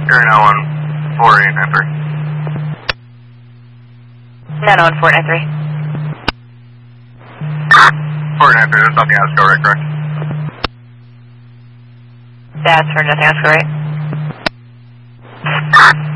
You're now on 4893. 91493. 4893, there's nothing else, go right, correct? That's for nothing else, go right.